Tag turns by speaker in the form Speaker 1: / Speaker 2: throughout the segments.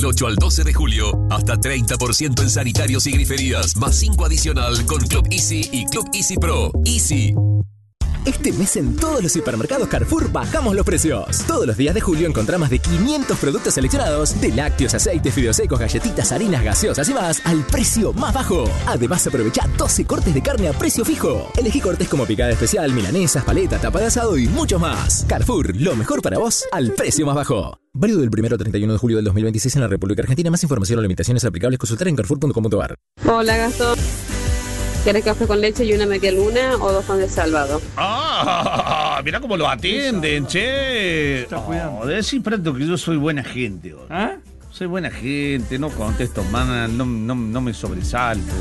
Speaker 1: Del 8 al 12 de julio, hasta 30% en sanitarios y griferías, más 5 adicional con Club Easy y Club Easy Pro. Easy.
Speaker 2: Este mes en todos los supermercados Carrefour bajamos los precios. Todos los días de julio encontrá más de 500 productos seleccionados, de lácteos, aceites, fideos secos, galletitas, harinas, gaseosas y más, al precio más bajo. Además, aprovechá 12 cortes de carne a precio fijo. Elegí cortes como picada especial, milanesas, paleta, tapa de asado y mucho más. Carrefour, lo mejor para vos, al precio más bajo. Válido del 1 al 31 de julio del 2026 en la República Argentina. Más información o limitaciones aplicables consultar en carrefour.com.ar.
Speaker 3: Hola, Gastón. ¿Quieres café con leche y una media luna o 2 con de salvado?
Speaker 4: Mirá cómo lo atienden, che. Decí pronto que yo soy buena gente.
Speaker 5: ¿Ah?
Speaker 4: Soy buena gente, no contesto mal, no me sobresalto.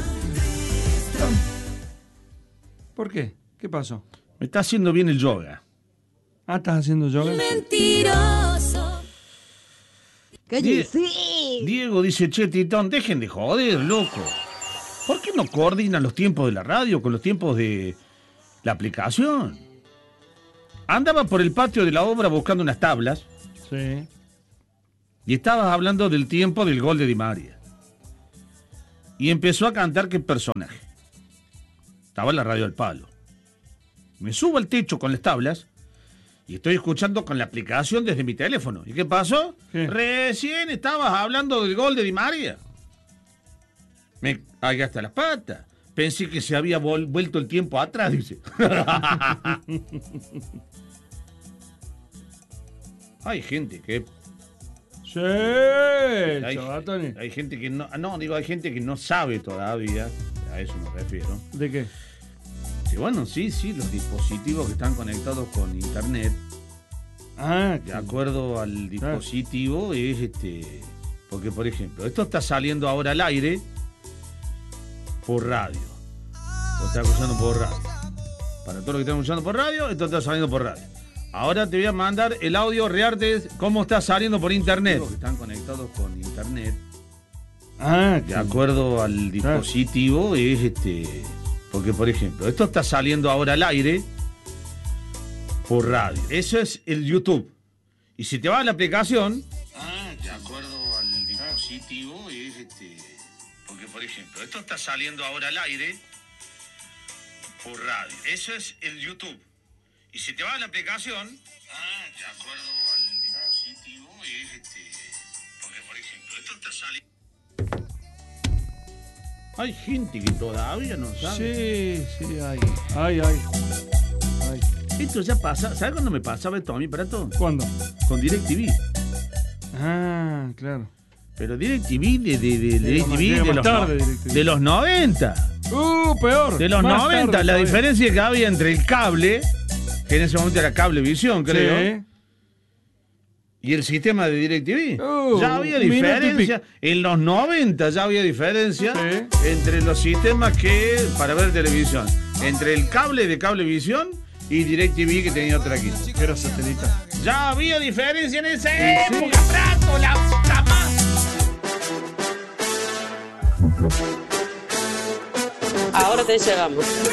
Speaker 5: ¿Por qué? ¿Qué pasó?
Speaker 4: Me está haciendo bien el yoga.
Speaker 5: Ah, ¿estás haciendo yoga?
Speaker 6: Mentiroso.
Speaker 3: ¡Cállese!
Speaker 4: Diego dice, che, Titón, dejen de joder, loco. ¿Por qué no coordinan los tiempos de la radio con los tiempos de la aplicación? Andaba por el patio de la obra buscando unas tablas.
Speaker 5: Sí.
Speaker 4: Y estabas hablando del tiempo del gol de Di María. Y empezó a cantar qué personaje. Estaba en la radio al palo. Me subo al techo con las tablas y estoy escuchando con la aplicación desde mi teléfono. ¿Y qué pasó?
Speaker 5: ¿Qué?
Speaker 4: Recién estabas hablando del gol de Di María. Me cagué hasta las patas. Pensé que se había vuelto el tiempo atrás, dice. Hay gente que...
Speaker 5: Sí, Chabatoni.
Speaker 4: Hay gente que no... No, digo, hay gente que no sabe todavía. A eso me refiero.
Speaker 5: ¿De qué?
Speaker 4: Sí, bueno, sí, los dispositivos que están conectados con internet. De acuerdo al dispositivo es porque, por ejemplo, esto está saliendo ahora al aire por radio. Lo está escuchando por radio. Para todos los que están escuchando por radio, esto está saliendo por radio. Ahora te voy a mandar el audio real de cómo está saliendo por internet. Los que están conectados con internet. De acuerdo al dispositivo es porque, por ejemplo, esto está saliendo ahora al aire por radio. Eso es el YouTube. Y si te vas a la aplicación... de acuerdo al dispositivo es porque, por ejemplo, esto está saliendo ahora al aire por radio. Eso es el YouTube. Y si te vas a la aplicación... de acuerdo al dispositivo es porque, por ejemplo, esto está saliendo... Hay gente que todavía no sabe.
Speaker 5: Sí, hay.
Speaker 4: Esto ya pasa. ¿Sabes cuándo me pasaba esto a mí, Prato?
Speaker 5: ¿Cuándo?
Speaker 4: Con DirecTV.
Speaker 5: Claro.
Speaker 4: Pero DirecTV de los 90.
Speaker 5: Peor.
Speaker 4: De los 90. La diferencia que había entre el cable, que en ese momento era Cablevisión, creo.
Speaker 5: Sí.
Speaker 4: Y el sistema de DirecTV. Ya había diferencia. En los 90 ya había diferencia entre los sistemas para ver televisión. Entre el cable de Cablevisión y DirecTV, que tenía otra aquí.
Speaker 5: Que era satelital.
Speaker 4: Ya había diferencia en esa época, Prato, la más.
Speaker 3: Ahora te llegamos.